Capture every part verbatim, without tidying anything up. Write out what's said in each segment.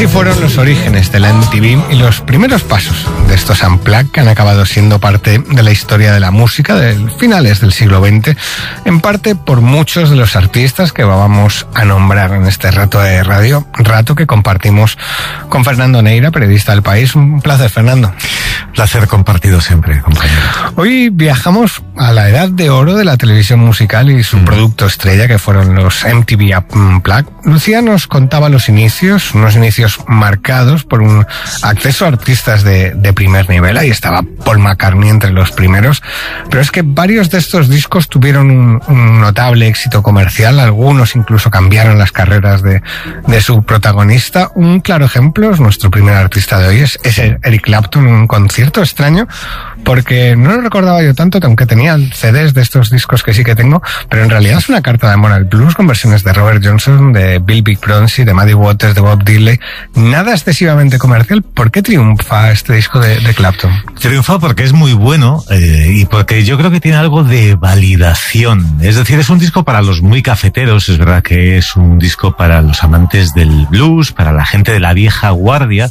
Así fueron los orígenes de la M T V y los primeros pasos de estos Unplugged que han acabado siendo parte de la historia de la música de finales del siglo veinte, en parte por muchos de los artistas que vamos a nombrar en este rato de radio, rato que compartimos con Fernando Neira, periodista del País. Un placer, Fernando. Placer compartido siempre, compañero. Hoy viajamos a la edad de oro de la televisión musical y su mm. producto estrella, que fueron los M T V Unplugged. Lucía nos contaba los inicios, unos inicios marcados por un acceso a artistas de, de primer nivel. Ahí estaba Paul McCartney entre los primeros, pero es que varios de estos discos tuvieron un, un notable éxito comercial, algunos incluso cambiaron las carreras de, de su protagonista. Un claro ejemplo es nuestro primer artista de hoy, es, es Eric Clapton, un concierto extraño, porque no lo recordaba yo tanto, aunque tenía C Ds de estos discos que sí que tengo, pero en realidad es una carta de amor al blues con versiones de Robert Johnson, de Bill Big Bronzy, de Muddy Waters, de Bob Dylan. Nada excesivamente comercial. ¿Por qué triunfa este disco de, de Clapton? Triunfa porque es muy bueno eh, y porque yo creo que tiene algo de validación. Es decir, es un disco para los muy cafeteros, es verdad que es un disco para los amantes del blues, para la gente de la vieja guardia,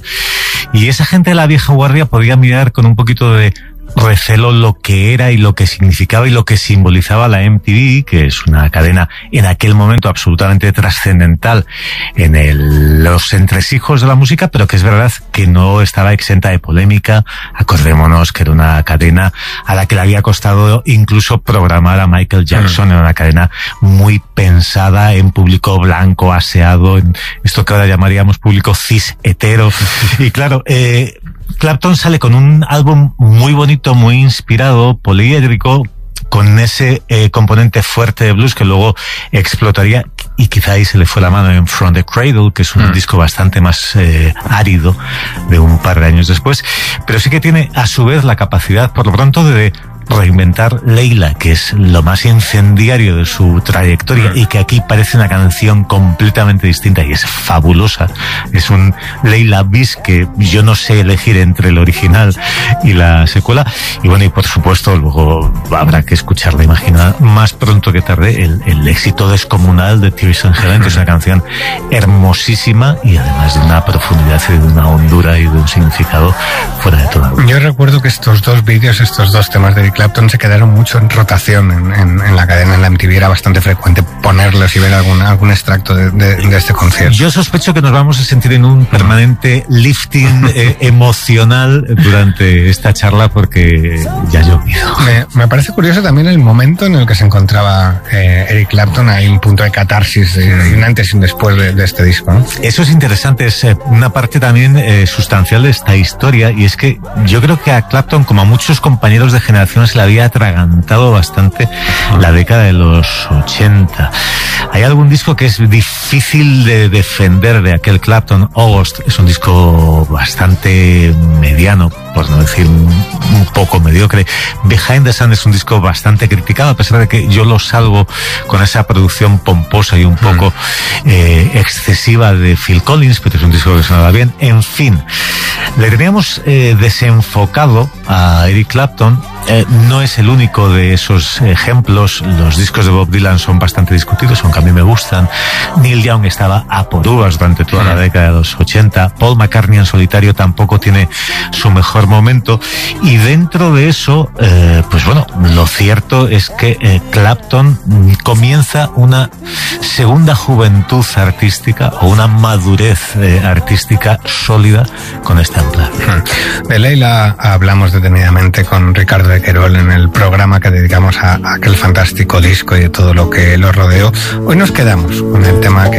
y esa gente de la vieja guardia podía mirar con un poquito de recelo lo que era y lo que significaba y lo que simbolizaba la M T V, que es una cadena en aquel momento absolutamente trascendental en el, los entresijos de la música, pero que es verdad que no estaba exenta de polémica. Acordémonos que era una cadena a la que le había costado incluso programar a Michael Jackson, mm. era una cadena muy pensada en público blanco, aseado, en esto que ahora llamaríamos público cis hetero. Y claro, eh, Clapton sale con un álbum muy bonito, muy inspirado, poliédrico, con ese eh, componente fuerte de blues que luego explotaría, y quizá ahí se le fue la mano en From the Cradle, que es un mm. disco bastante más eh, árido de un par de años después, pero sí que tiene a su vez la capacidad, por lo pronto, de reinventar Layla, que es lo más incendiario de su trayectoria y que aquí parece una canción completamente distinta y es fabulosa. Es un Layla bis que yo no sé elegir entre el original y la secuela. Y bueno, y por supuesto luego habrá que escucharla, imagina, más pronto que tarde, el, el éxito descomunal de Tears in Heaven, que es una canción hermosísima y además de una profundidad y de una hondura y de un significado fuera de toda duda. Yo recuerdo que estos dos vídeos, estos dos temas de Eric Clapton se quedaron mucho en rotación en, en, en la cadena, en la M T V. Era bastante frecuente ponerlos y ver algún, algún extracto de, de, de este concierto. Yo sospecho que nos vamos a sentir en un permanente lifting eh, emocional durante esta charla porque ya ha llovido. Me, me parece curioso también el momento en el que se encontraba eh, Eric Clapton. Hay un punto de catarsis, eh, un antes y un después de, de este disco, ¿no? Eso es interesante, es eh, una parte también eh, sustancial de esta historia, y es que yo creo que a Clapton, como a muchos compañeros de generación, se le había atragantado bastante la década de los ochenta. Hay algún disco que es difícil de defender de aquel Clapton. August es un disco bastante mediano, por no decir un poco mediocre. Behind the Sun es un disco bastante criticado, a pesar de que yo lo salvo con esa producción pomposa y un poco mm. eh, excesiva de Phil Collins, pero es un disco que sonaba bien. En fin, le teníamos eh, desenfocado a Eric Clapton. Eh, no es el único de esos ejemplos. Los discos de Bob Dylan son bastante discutidos, aunque a mí me gustan. Neil Young estaba a por uvas durante toda la década de los ochenta. Paul McCartney en solitario tampoco tiene su mejor momento. Y dentro de eso, eh, pues bueno, lo cierto es que eh, Clapton comienza una segunda juventud artística o una madurez eh, artística sólida con esta Unplugged. De Layla hablamos detenidamente con Ricardo de Querol en el programa que dedicamos a, a aquel fantástico disco y de todo lo que lo rodeó. Hoy nos quedamos con el tema que